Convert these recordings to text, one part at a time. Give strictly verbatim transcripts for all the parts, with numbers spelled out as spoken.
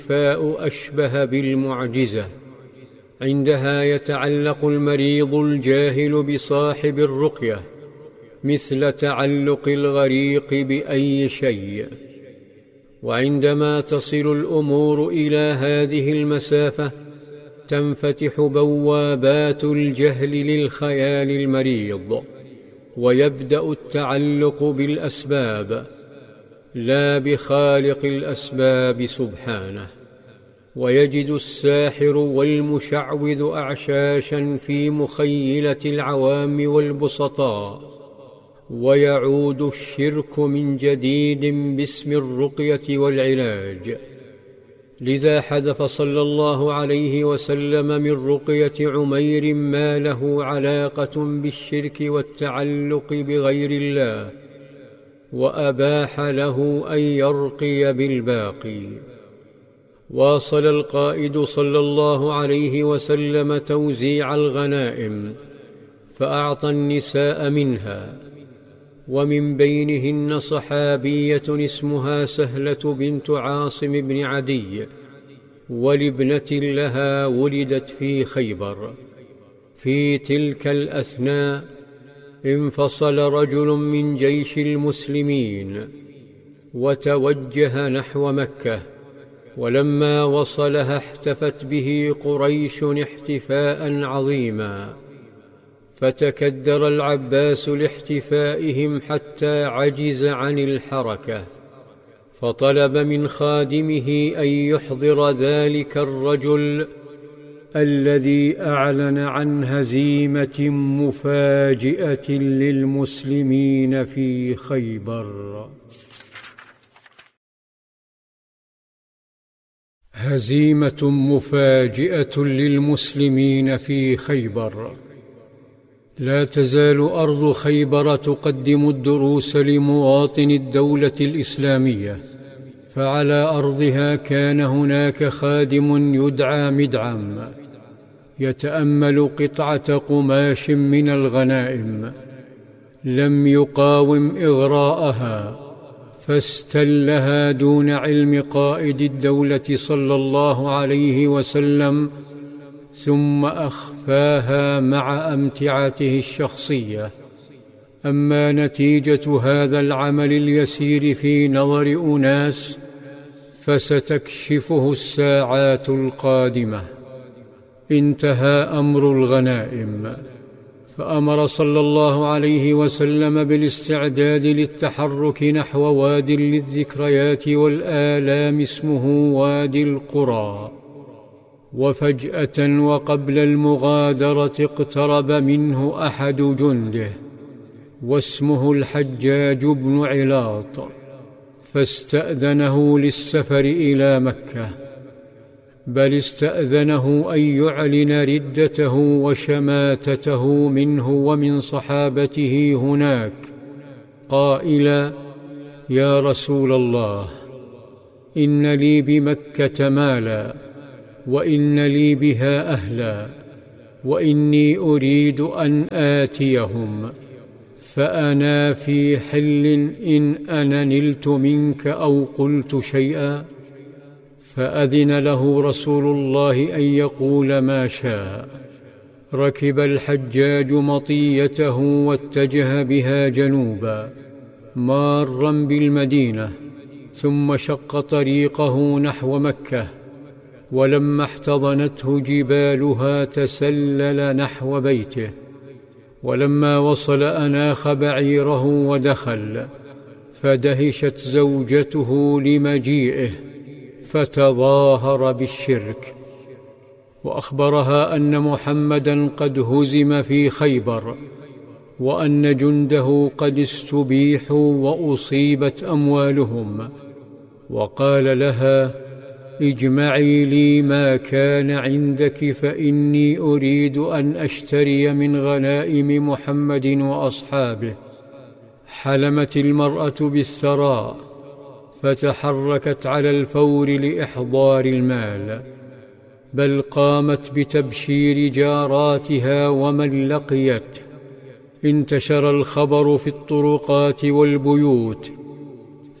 الشفاء أشبه بالمعجزة. عندها يتعلق المريض الجاهل بصاحب الرقية مثل تعلق الغريق بأي شيء. وعندما تصل الأمور إلى هذه المسافة تنفتح بوابات الجهل للخيال المريض، ويبدأ التعلق بالأسباب لا بخالق الأسباب سبحانه، ويجد الساحر والمشعوذ أعشاشا في مخيلة العوام والبسطاء، ويعود الشرك من جديد باسم الرقية والعلاج. لذا حذف صلى الله عليه وسلم من رقية عمير ما له علاقة بالشرك والتعلق بغير الله، وأباح له أن يرقي بالباقي. واصل القائد صلى الله عليه وسلم توزيع الغنائم فأعطى النساء منها، ومن بينهن صحابية اسمها سهلة بنت عاصم بن عدي، ولابنة لها ولدت في خيبر. في تلك الأثناء انفصل رجل من جيش المسلمين وتوجه نحو مكة، ولما وصلها احتفت به قريش احتفاء عظيما، فتكدر العباس لاحتفائهم حتى عجز عن الحركة، فطلب من خادمه أن يحضر ذلك الرجل الذي أعلن عن هزيمة مفاجئة للمسلمين في خيبر. هزيمة مفاجئة للمسلمين في خيبر. لا تزال أرض خيبر تقدم الدروس لمواطن الدولة الإسلامية، فعلى أرضها كان هناك خادم يدعى مدعم يتأمل قطعة قماش من الغنائم، لم يقاوم إغراءها فاستلها دون علم قائد الدولة صلى الله عليه وسلم، ثم أخفاها مع أمتعته الشخصية. أما نتيجة هذا العمل اليسير في نظر أناس فستكشفه الساعات القادمة. انتهى أمر الغنائم، فأمر صلى الله عليه وسلم بالاستعداد للتحرك نحو واد للذكريات والآلام اسمه وادي القرى. وفجأة وقبل المغادرة اقترب منه أحد جنده واسمه الحجاج بن علاط، فاستأذنه للسفر إلى مكة، بل استأذنه أن يعلن ردته وشماتته منه ومن صحابته هناك، قائلا: يا رسول الله، إن لي بمكة مالا، وإن لي بها أهلا، وإني أريد أن آتيهم، فأنا في حل إن أنا نلت منك أو قلت شيئا. فأذن له رسول الله أن يقول ما شاء. ركب الحجاج مطيته واتجه بها جنوبا مارا بالمدينة، ثم شق طريقه نحو مكة، ولما احتضنته جبالها تسلل نحو بيته، ولما وصل أناخ بعيره ودخل، فدهشت زوجته لمجيئه فتظاهر بالشرك، وأخبرها أن محمدًا قد هزم في خيبر، وأن جنده قد استبيحوا وأصيبت أموالهم، وقال لها: اجمعي لي ما كان عندك، فإني أريد أن أشتري من غنائم محمد وأصحابه. حلمت المرأة بالثراء، فتحركت على الفور لإحضار المال، بل قامت بتبشير جاراتها ومن لقيت. انتشر الخبر في الطرقات والبيوت،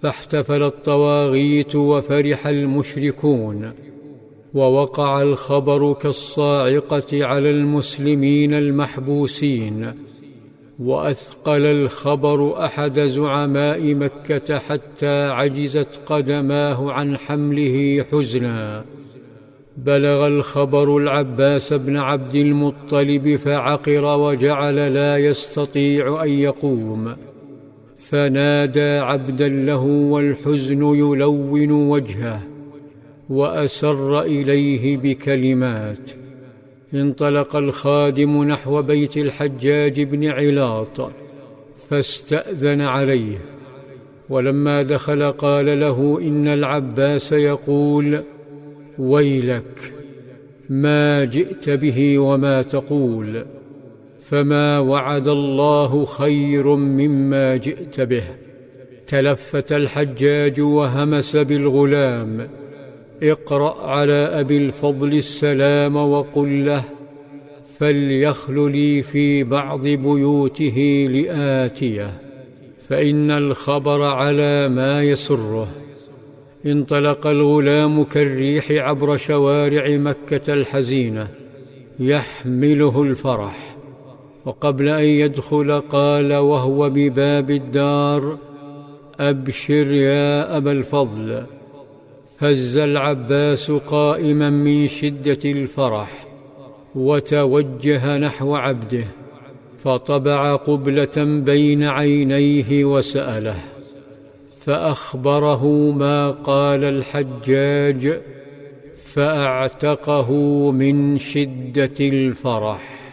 فاحتفل الطواغيت وفرح المشركون، ووقع الخبر كالصاعقة على المسلمين المحبوسين، وأثقل الخبر أحد زعماء مكة حتى عجزت قدماه عن حمله حزنا. بلغ الخبر العباس بن عبد المطلب فعقر وجعل لا يستطيع أن يقوم، فنادى عبدا له والحزن يلون وجهه، وأسر إليه بكلمات. انطلق الخادم نحو بيت الحجاج بن علاط فاستأذن عليه، ولما دخل قال له: إن العباس يقول: ويلك، ما جئت به وما تقول، فما وعد الله خير مما جئت به. تلفت الحجاج وهمس بالغلام: اقرأ على أبي الفضل السلام وقل له فليخل لي في بعض بيوته لآتيه، فإن الخبر على ما يسره. انطلق الغلام كالريح عبر شوارع مكة الحزينة يحمله الفرح، وقبل أن يدخل قال وهو بباب الدار: أبشر يا أبا الفضل. هز العباس قائما من شدة الفرح وتوجه نحو عبده، فطبع قبلة بين عينيه وسأله، فأخبره ما قال الحجاج، فأعتقه من شدة الفرح.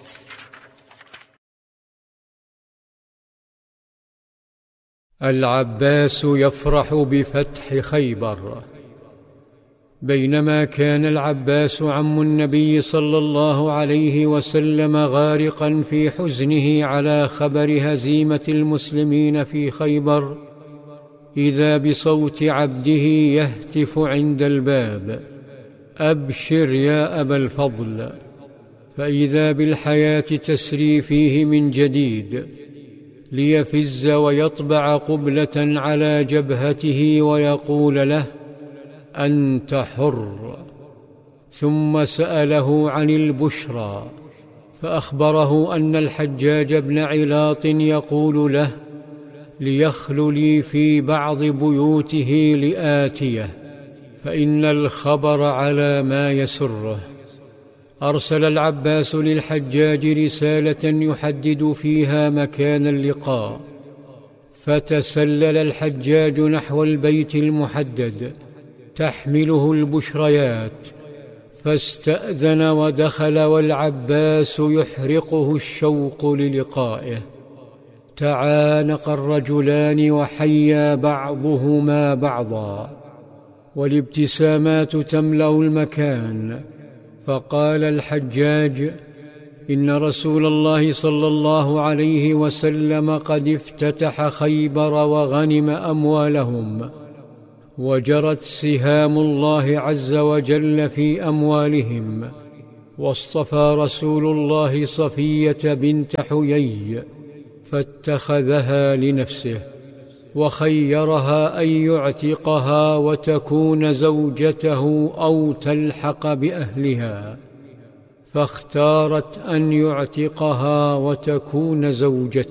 العباس يفرح بفتح خيبر. بينما كان العباس عم النبي صلى الله عليه وسلم غارقا في حزنه على خبر هزيمة المسلمين في خيبر، إذا بصوت عبده يهتف عند الباب: أبشر يا أبا الفضل. فإذا بالحياة تسري فيه من جديد، ليفز ويطبع قبلة على جبهته ويقول له: أنت حر. ثم سأله عن البشرى، فأخبره أن الحجاج بن علاط يقول له ليخل لي في بعض بيوته لآتيه، فإن الخبر على ما يسره. أرسل العباس للحجاج رسالة يحدد فيها مكان اللقاء، فتسلل الحجاج نحو البيت المحدد تحمله البشريات، فاستأذن ودخل والعباس يحرقه الشوق للقائه. تعانق الرجلان وحيا بعضهما بعضا، والابتسامات تملأ المكان. فقال الحجاج: إن رسول الله صلى الله عليه وسلم قد افتتح خيبر وغنم أموالهم، وجرت سهام الله عز وجل في أموالهم، واصطفى رسول الله صفية بنت حيي فاتخذها لنفسه، وخيرها أن يعتقها وتكون زوجته أو تلحق بأهلها، فاختارت أن يعتقها وتكون زوجته.